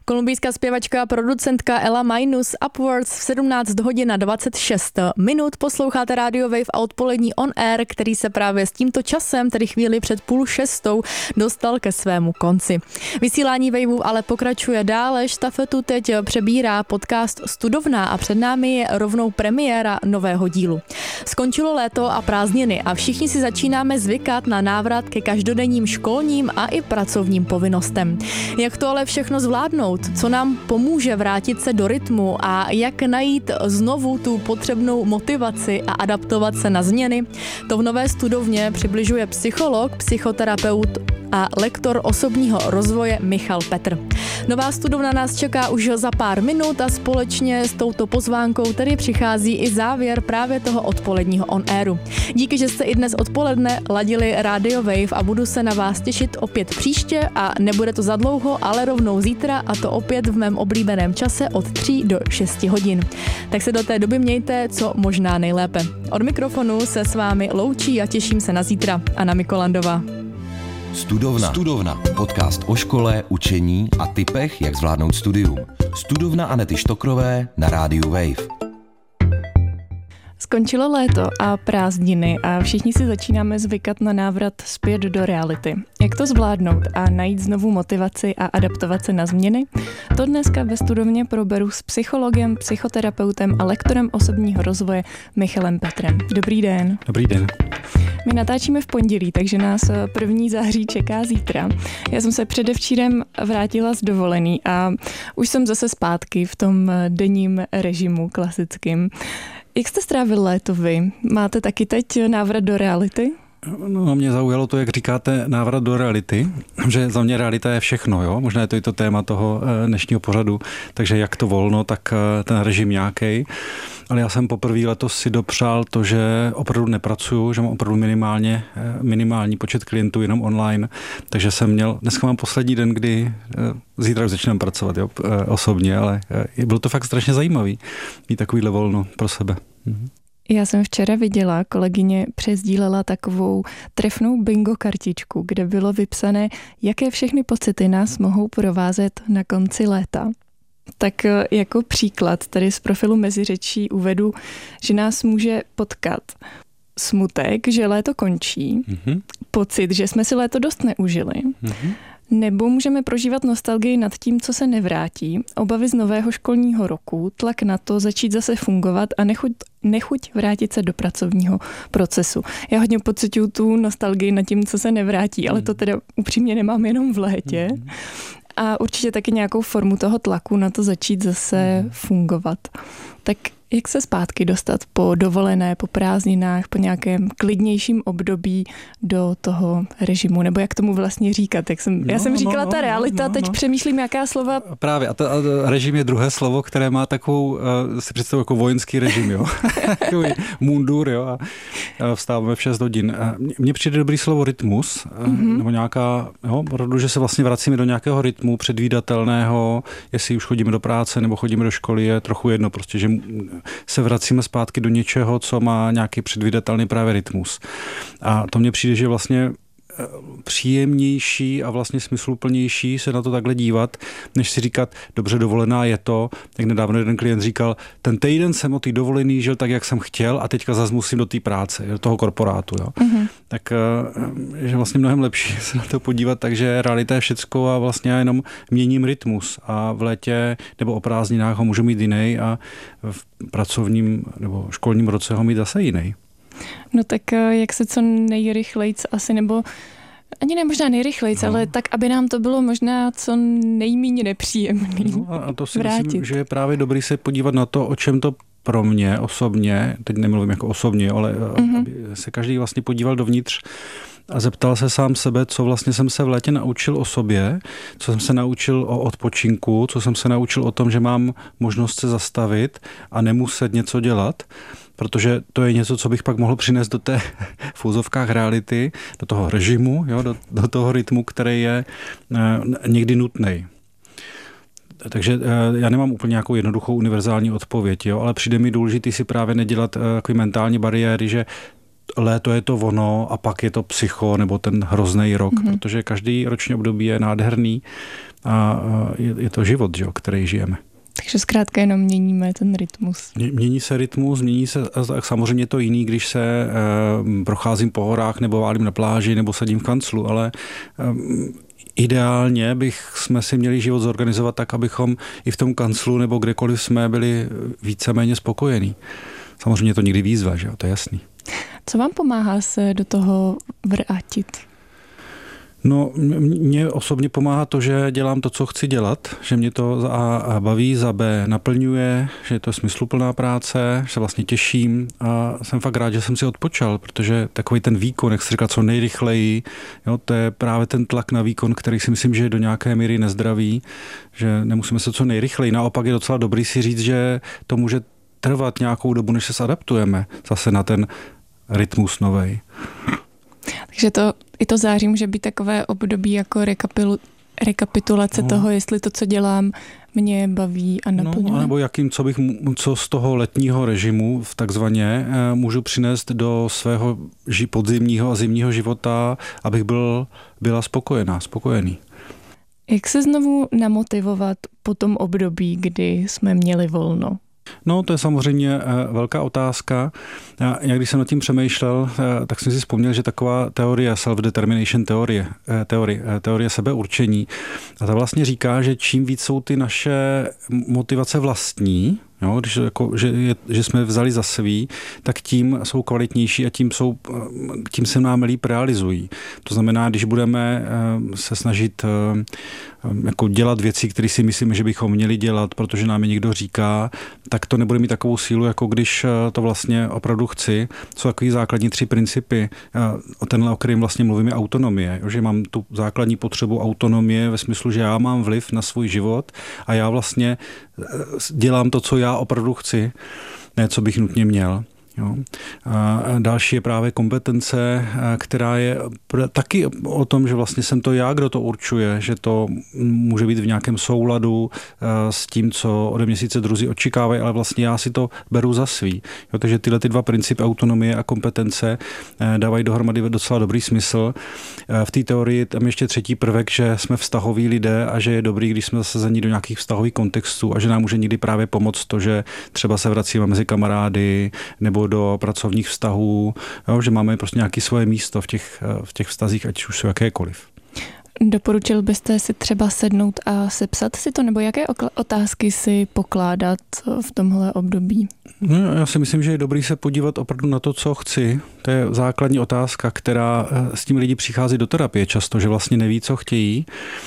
Kolumbijská zpěvačka a producentka Ela Minus Upwards v 17 hodin a 26 minut. Posloucháte Radio Wave a odpolední On Air, který se právě s tímto časem, tedy chvíli před 5:30, dostal ke svému konci. Vysílání Waveu ale pokračuje dále. Štafetu teď přebírá podcast Studovna a před námi je rovnou premiéra nového dílu. Skončilo léto a prázdniny a všichni si začínáme zvykat na návrat ke každodenním školním a i pracovním povinnostem. Jak to ale všechno zvládnout? Co nám pomůže vrátit se do rytmu a jak najít znovu tu potřebnou motivaci a adaptovat se na změny? To v nové studovně přibližuje psycholog, psychoterapeut a lektor osobního rozvoje Michal Petr. Nová studovna nás čeká už za pár minut a společně s touto pozvánkou tedy přichází i závěr právě toho odpoledního On Airu. Díky, že jste i dnes odpoledne ladili Radio Wave a budu se na vás těšit opět příště a nebude to za dlouho, ale rovnou zítra a to opět v mém oblíbeném čase od 3 do 6 hodin. Tak se do té doby mějte co možná nejlépe. Od mikrofonu se s vámi loučí a těším se na zítra. Anna Mikolandová. Studovna. Podcast o škole, učení a tipech, jak zvládnout studium. Studovna Anety Štokrové na rádiu Wave. Skončilo léto a prázdniny a všichni si začínáme zvykat na návrat zpět do reality. Jak to zvládnout a najít znovu motivaci a adaptovat se na změny? To dneska ve studovně proberu s psychologem, psychoterapeutem a lektorem osobního rozvoje Michalem Petrem. Dobrý den. Dobrý den. My natáčíme v pondělí, takže nás 1. září čeká zítra. Já jsem se předevčírem vrátila z dovolený a už jsem zase zpátky v tom denním režimu klasickým. Jak jste strávil léto vy? Máte taky teď návrat do reality? No, mě zaujalo to, jak říkáte, návrat do reality, že za mě realita je všechno, jo? Možná je to i to téma toho dnešního pořadu, takže jak to volno, tak ten režim nějaký. Ale já jsem poprvé letos si dopřál to, že opravdu nepracuju, že mám opravdu minimální počet klientů jenom online, takže jsem měl, dneska mám poslední den, kdy zítra už začínám pracovat, jo, osobně, ale bylo to fakt strašně zajímavý mít takovýhle volno pro sebe. Já jsem včera viděla, kolegyně přesdílela takovou trefnou bingo kartičku, kde bylo vypsané, jaké všechny pocity nás mohou provázet na konci léta. Tak jako příklad tady z profilu Meziřečí uvedu, že nás může potkat smutek, že léto končí, pocit, že jsme si léto dost neužili, nebo můžeme prožívat nostalgii nad tím, co se nevrátí, obavy z nového školního roku, tlak na to začít zase fungovat a nechuť vrátit se do pracovního procesu. Já hodně pociťuju tu nostalgii nad tím, co se nevrátí, ale to teda upřímně nemám jenom v létě. A určitě taky nějakou formu toho tlaku na to začít zase fungovat. Tak jak se zpátky dostat po dovolené, po prázdninách, po nějakém klidnějším období do toho režimu, nebo jak tomu vlastně říkat? Já jsem říkala ta realita, teď přemýšlím, jaká slova... Právě, a režim je druhé slovo, které má takovou, si představuji jako vojenský režim, jo? Takový mundur, jo? A vstáváme v 6 hodin. Mně přijde dobrý slovo rytmus, nebo nějaká, jo, protože se vlastně vracíme do nějakého rytmu předvídatelného, jestli už chodíme do práce nebo chodíme do školy, je trochu jedno, prostě, že se vracíme zpátky do něčeho, co má nějaký předvídatelný právě rytmus. A to mně přijde, že vlastně příjemnější a vlastně smysluplnější se na to takhle dívat, než si říkat, dobře, dovolená je to. Jak nedávno jeden klient říkal, ten týden jsem o té dovolený žil tak, jak jsem chtěl a teďka zase musím do té práce, do toho korporátu. Jo. Tak je vlastně mnohem lepší se na to podívat, takže realita je všecko a vlastně já jenom měním rytmus a v létě nebo o prázdninách ho můžu mít jiný a v pracovním nebo školním roce ho mít zase jiný. No tak jak se co nejrychlejc asi, nebo ani ne možná nejrychlejc, ale tak, aby nám to bylo možná co nejméně nepříjemný. No a to si myslím, že je právě dobrý se podívat na to, o čem to pro mě osobně, teď nemluvím jako osobně, ale aby se každý vlastně podíval dovnitř a zeptal se sám sebe, co vlastně jsem se v létě naučil o sobě, co jsem se naučil o odpočinku, co jsem se naučil o tom, že mám možnost se zastavit a nemuset něco dělat, protože to je něco, co bych pak mohl přinést do té v úzovkách reality, do toho režimu, jo, do toho rytmu, který je někdy nutný. Takže já nemám úplně nějakou jednoduchou univerzální odpověď, jo, ale přijde mi důležitý si právě nedělat takový mentální bariéry, že léto je to ono a pak je to psycho nebo ten hrozný rok, protože každý roční období je nádherný a je to život, který žijeme. Takže zkrátka jenom měníme ten rytmus. Mění se rytmus, mění se samozřejmě to jiný, když se procházím po horách nebo válím na pláži nebo sedím v kanclu, ale ideálně jsme si měli život zorganizovat tak, abychom i v tom kanclu nebo kdekoliv jsme byli víceméně spokojení. Samozřejmě je to někdy výzva, že jo, to je jasný. Co vám pomáhá se do toho vrátit? No, mně osobně pomáhá to, že dělám to, co chci dělat, že mě to za A baví, za B naplňuje, že je to smysluplná práce, že se vlastně těším a jsem fakt rád, že jsem si odpočal, protože takový ten výkon, jak se říká, co nejrychleji, jo, to je právě ten tlak na výkon, který si myslím, že je do nějaké míry nezdravý, že nemusíme se co nejrychleji. Naopak je docela dobrý si říct, že to může trvat nějakou dobu, než se zadaptujeme zase na ten rytmus novej. Takže i to září může být takové období jako rekapitulace toho, jestli to, co dělám, mě baví a naplňuje. No, nebo co z toho letního režimu v takzvaně můžu přinést do svého podzimního a zimního života, abych byla spokojený. Jak se znovu namotivovat po tom období, kdy jsme měli volno? No, to je samozřejmě velká otázka. Já když jsem nad tím přemýšlel, tak jsem si vzpomněl, že taková teorie self-determination teorie sebeurčení, a ta vlastně říká, že čím víc jsou ty naše motivace vlastní, jo, že jsme vzali za svý, tak tím jsou kvalitnější a tím se nám líp realizují. To znamená, když budeme se snažit jako dělat věci, které si myslíme, že bychom měli dělat, protože nám je někdo říká, tak to nebude mít takovou sílu, jako když to vlastně opravdu chci. Jsou takový základní 3 principy. Tenhle, o kterém vlastně mluvíme, autonomie. Že mám tu základní potřebu autonomie ve smyslu, že já mám vliv na svůj život a já vlastně dělám to, co já opravdu chci, ne co bych nutně měl. Jo. A další je právě kompetence, která je taky o tom, že vlastně jsem to já, kdo to určuje, že to může být v nějakém souladu s tím, co ode mě sice druzí očekávají, ale vlastně já si to beru za svý. Jo, takže tyhle 2 principy, autonomie a kompetence, dávají dohromady docela dobrý smysl. V té teorii tam ještě 3. prvek, že jsme vztahoví lidé a že je dobrý, když jsme zasazení do nějakých vztahových kontextů a že nám může někdy právě pomoct to, že třeba se vracíme mezi kamarády nebo do pracovních vztahů, jo, že máme prostě nějaké svoje místo v těch vztazích, ať už jsou jakékoliv. Doporučil byste si třeba sednout a sepsat si to, nebo jaké otázky si pokládat v tomhle období? No, já si myslím, že je dobrý se podívat opravdu na to, co chci. To je základní otázka, která s tím lidi přichází do terapie často, že vlastně neví, co chtějí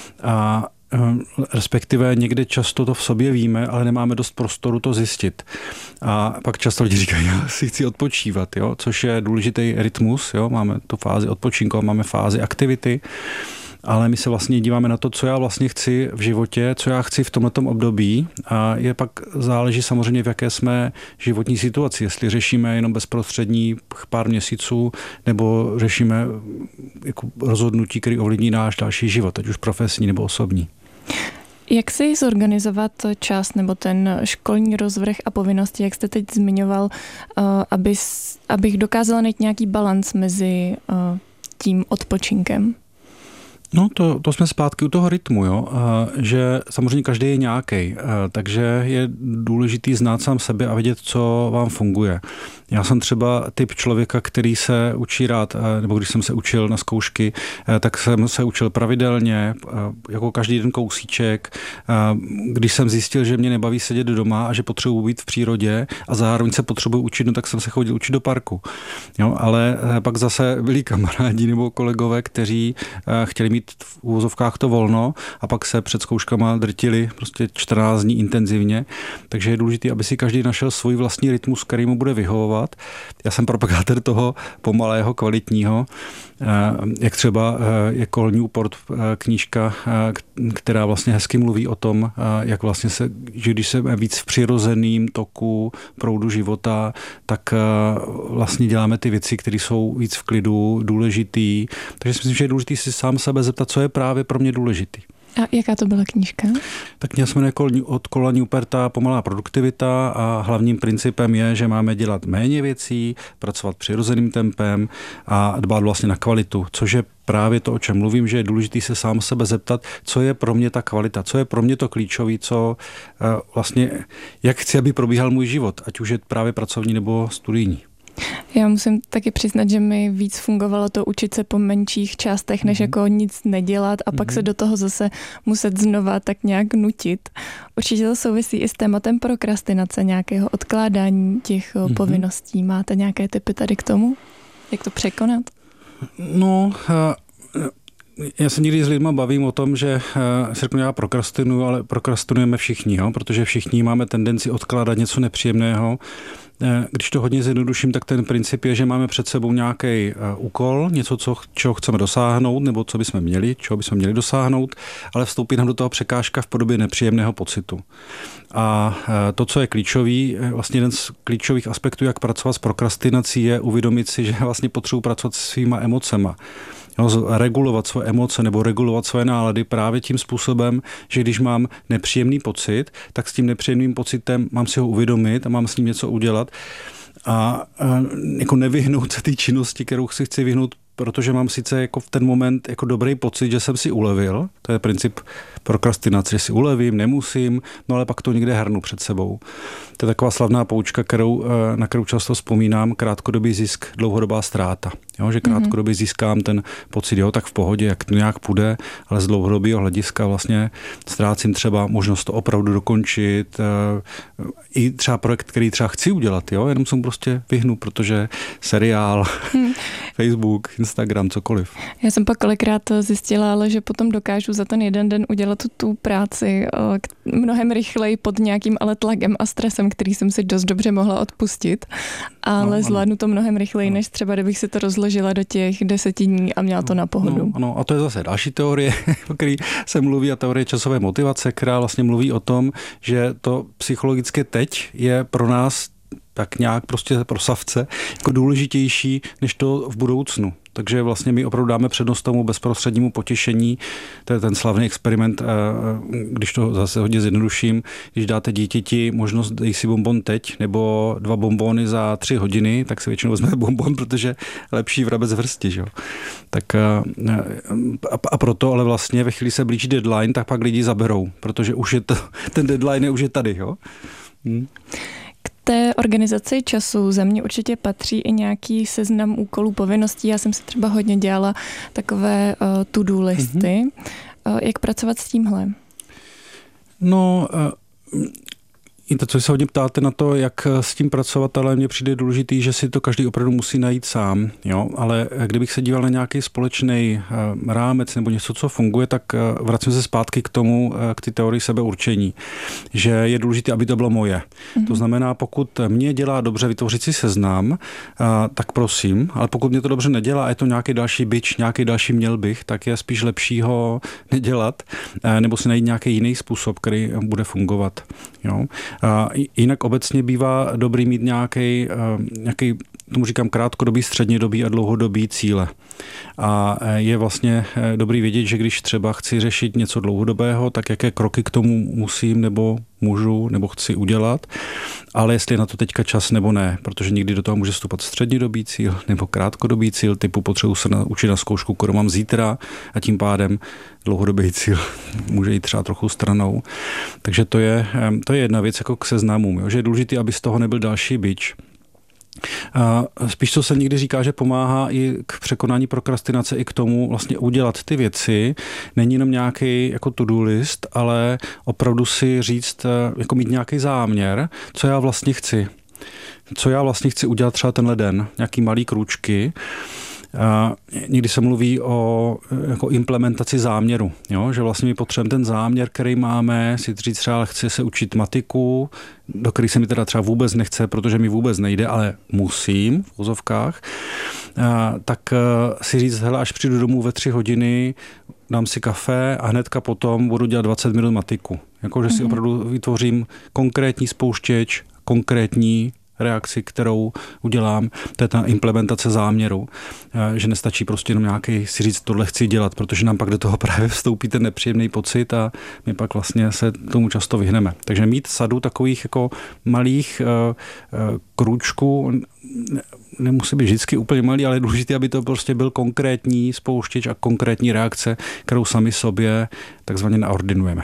a respektive někde často to v sobě víme, ale nemáme dost prostoru to zjistit. A pak často lidi říkají, já si chci odpočívat, jo? Což je důležitý rytmus. Jo? Máme tu fázi odpočinku, máme fázi aktivity, ale my se vlastně díváme na to, co já vlastně chci v životě, co já chci v tomhletom období a je pak záleží samozřejmě, v jaké jsme životní situaci, jestli řešíme jenom bezprostřední pár měsíců, nebo řešíme jako rozhodnutí, které ovlivní náš další život, ať už profesní nebo osobní. Jak si zorganizovat čas nebo ten školní rozvrh a povinnosti, jak jste teď zmiňoval, abych dokázala najít nějaký balanc mezi tím odpočinkem? No to jsme zpátky u toho rytmu, jo? Že samozřejmě každý je nějaký, takže je důležitý znát sám sebe a vědět, co vám funguje. Já jsem třeba typ člověka, který se učí rád, nebo když jsem se učil na zkoušky, tak jsem se učil pravidelně, jako každý den kousíček. Když jsem zjistil, že mě nebaví sedět doma a že potřebuji být v přírodě a zároveň se potřebuji učit, no tak jsem se chodil učit do parku. Jo? Ale pak zase byli kamarádi nebo kolegové, kteří chtěli mít v úvozovkách to volno a pak se před zkouškama drtili prostě 14 dní intenzivně. Takže je důležité, aby si každý našel svůj vlastní rytmus, který mu bude vyhovovat. Já jsem propagátor toho pomalého, kvalitního, jak třeba je Cal Newport knížka, která vlastně hezky mluví o tom, jak vlastně že když jsme víc v přirozeném toku proudu života, tak vlastně děláme ty věci, které jsou víc v klidu, důležitý. Takže si myslím, že je důležité si sám sebe zeptat, co je právě pro mě důležitý. A jaká to byla knížka? Tak kniha se jmenuje Od Kola Newperta Pomalá produktivita a hlavním principem je, že máme dělat méně věcí, pracovat přirozeným tempem a dbát vlastně na kvalitu, což je právě to, o čem mluvím, že je důležité se sám sebe zeptat, co je pro mě ta kvalita, co je pro mě to klíčové, co vlastně, jak chci, aby probíhal můj život, ať už je právě pracovní nebo studijní. Já musím taky přiznat, že mi víc fungovalo to učit se po menších částech, než jako nic nedělat a pak se do toho zase muset znova tak nějak nutit. Určitě to souvisí i s tématem prokrastinace, nějakého odkládání těch povinností. Máte nějaké tipy tady k tomu? Jak to překonat? No, já se někdy s lidma bavím o tom, že se řeknu, já prokrastinuju, ale prokrastinujeme všichni, jo? Protože všichni máme tendenci odkládat něco nepříjemného. Když to hodně zjednoduším, tak ten princip je, že máme před sebou nějaký úkol, něco, čeho chceme dosáhnout, nebo čeho bychom měli dosáhnout, ale vstoupí nám do toho překážka v podobě nepříjemného pocitu. A to, co je klíčový, vlastně jeden z klíčových aspektů, jak pracovat s prokrastinací, je uvědomit si, že vlastně potřebuji pracovat se svýma emocema. Regulovat svoje emoce nebo regulovat svoje nálady právě tím způsobem, že když mám nepříjemný pocit, tak s tím nepříjemným pocitem mám si ho uvědomit a mám s ním něco udělat a jako nevyhnout se té činnosti, kterou si chci vyhnout, protože mám sice jako v ten moment jako dobrý pocit, že jsem si ulevil, to je princip prokrastinace, že si ulevím, nemusím, no ale pak to někde hrnu před sebou. To je taková slavná poučka, na kterou často vzpomínám, krátkodobý zisk, dlouhodobá ztráta. Jo, že krátkodobě získám ten pocit, jo, tak v pohodě, jak to nějak půjde, ale z dlouhodobého hlediska vlastně ztrácím třeba možnost to opravdu dokončit, i třeba projekt, který třeba chci udělat, jo, jenom jsem prostě vyhnu, protože seriál, Facebook, Instagram, cokoliv. Já jsem pak kolikrát zjistila, ale že potom dokážu za ten jeden den udělat tu práci mnohem rychleji pod nějakým ale tlakem a stresem, který jsem si dost dobře mohla odpustit, ale zvládnu to mnohem rychleji, než třeba kdybych si to rozložila do těch 10 dní a měla to na pohodu. Ano, a to je zase další teorie, o které se mluví, a teorie časové motivace, která vlastně mluví o tom, že to psychologické teď je pro nás tak nějak prostě pro savce jako důležitější, než to v budoucnu. Takže vlastně my opravdu dáme přednost tomu bezprostřednímu potěšení. To je ten slavný experiment, když to zase hodně zjednoduším, když dáte dítěti možnost dej si bonbon teď nebo 2 bonbony za 3 hodiny, tak si většinou vezme bonbon, protože lepší vrabec v hrsti. Že? Tak a proto ale vlastně ve chvíli se blíží deadline, tak pak lidi zaberou, protože už je ten deadline už je tady. Jo? Té organizaci času za mě určitě patří i nějaký seznam úkolů, povinností. Já jsem si třeba hodně dělala takové to-do listy. Jak pracovat s tímhle? No, i to, co se hodně ptáte na to, jak s tím pracovat, ale mně přijde důležitý, že si to každý opravdu musí najít sám. Jo? Ale kdybych se díval na nějaký společný rámec nebo něco, co funguje, tak vracím se zpátky k tomu, k té teorii sebeurčení. Že je důležité, aby to bylo moje. To znamená, pokud mě dělá dobře vytvořit si seznam, tak prosím, ale pokud mě to dobře nedělá a je to nějaký další bič, nějaký další měl bych, tak je spíš lepší ho nedělat, nebo si najít nějaký jiný způsob, který bude fungovat. Jo? Jinak obecně bývá dobrý mít nějaký, tomu říkám, krátkodobý, střednědobý a dlouhodobý cíle. A je vlastně dobrý vědět, že když třeba chci řešit něco dlouhodobého, tak jaké kroky k tomu musím nebo můžu nebo chci udělat, ale jestli je na to teďka čas nebo ne, protože někdy do toho může vstupat střednědobý cíl nebo krátkodobý cíl, typu potřebuji se učit na zkoušku, kterou mám zítra, a tím pádem dlouhodobý cíl může jít třeba trochu stranou. Takže to je jedna věc jako k seznamům, jo? Že je důležité, aby z toho nebyl další bič. A spíš co se někdy říká, že pomáhá i k překonání prokrastinace, i k tomu vlastně udělat ty věci. Není jenom nějaký jako to-do list, ale opravdu si říct, jako mít nějaký záměr, co já vlastně chci. Co já vlastně chci udělat třeba tenhle den, nějaký malý krůčky. Někdy se mluví o jako implementaci záměru, jo? Že vlastně my potřebujeme ten záměr, který máme, si říct třeba chci se učit matiku, do který se mi teda třeba vůbec nechce, protože mi vůbec nejde, ale musím v uvozovkách, tak si říct, hele, až přijdu domů ve 3 hodiny, dám si kafe a hnedka potom budu dělat 20 minut matiku. Jako, že si opravdu vytvořím konkrétní spouštěč, konkrétní reakci, kterou udělám, to je ta implementace záměru, že nestačí prostě jenom nějaký si říct, tohle chci dělat, protože nám pak do toho právě vstoupí ten nepříjemný pocit a my pak vlastně se tomu často vyhneme. Takže mít sadu takových jako malých krůčků, nemusí být vždycky úplně malý, ale je důležité, aby to prostě byl konkrétní spouštěč a konkrétní reakce, kterou sami sobě takzvaně naordinujeme.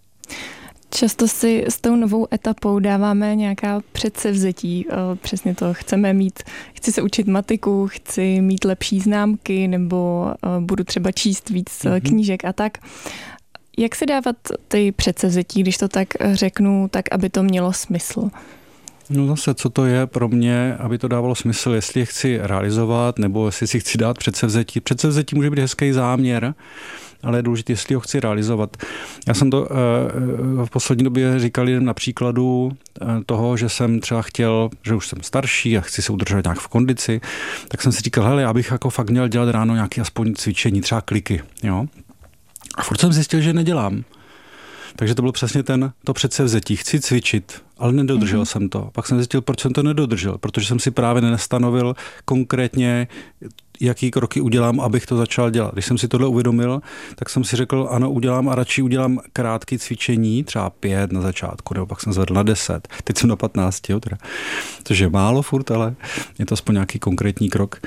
Často si s tou novou etapou dáváme nějaká předsevzetí. Přesně to chci se učit matiku, chci mít lepší známky nebo budu třeba číst víc knížek a tak. Jak si dávat ty předsevzetí, když to tak řeknu, tak aby to mělo smysl? No zase, co to je pro mě, aby to dávalo smysl, jestli je chci realizovat, nebo jestli si chci dát předsevzetí. Předsevzetí může být hezký záměr, ale je důležité, jestli ho chci realizovat. Já jsem to v poslední době říkal lidem na příkladu toho, že jsem třeba chtěl, že už jsem starší a chci se udržovat nějak v kondici, tak jsem si říkal, hele, já bych jako fakt měl dělat ráno nějaké aspoň cvičení, třeba kliky, jo. A furt jsem zjistil, že nedělám. Takže to bylo přesně to předsevzetí. Chci cvičit, ale nedodržel jsem to. Pak jsem zjistil, proč jsem to nedodržel. Protože jsem si právě nestanovil konkrétně, jaký kroky udělám, abych to začal dělat. Když jsem si tohle uvědomil, tak jsem si řekl, ano, udělám a radši udělám krátké cvičení, třeba 5 na začátku, nebo pak jsem zvedl na 10. Teď jsem na 15, jo, teda. Což je málo furt, ale je to aspoň nějaký konkrétní krok.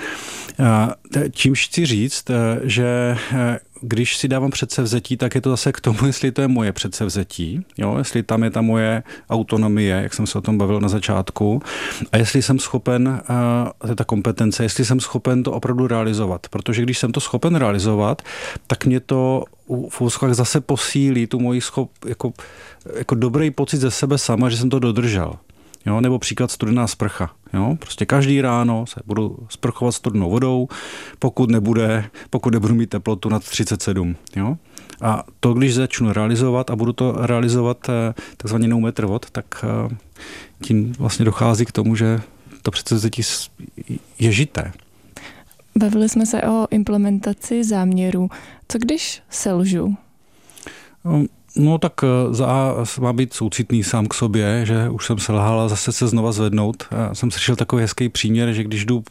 Čímž chci říct, že když si dávám předsevzetí, tak je to zase k tomu, jestli to je moje předsevzetí, jo? Jestli tam je ta moje autonomie, jak jsem se o tom bavil na začátku, a jestli jsem schopen, to je ta kompetence, jestli jsem schopen to opravdu realizovat. Protože když jsem to schopen realizovat, tak mě to v úzkách zase posílí tu moji jako dobrý pocit ze sebe sama, že jsem to dodržel. Jo, nebo příklad studená sprcha. Jo, prostě každý ráno se budu sprchovat studenou vodou, pokud nebudu mít teplotu nad 37. Jo? A to, když začnu realizovat a budu to realizovat takzvaně no matter what, tak tím vlastně dochází k tomu, že to předsevzetí je žité. Bavili jsme se o implementaci záměru. Co když selžu? No tak má být soucitný sám k sobě, že už jsem selhal a zase se znova zvednout. Já jsem slyšel takový hezký příměr, že když jdu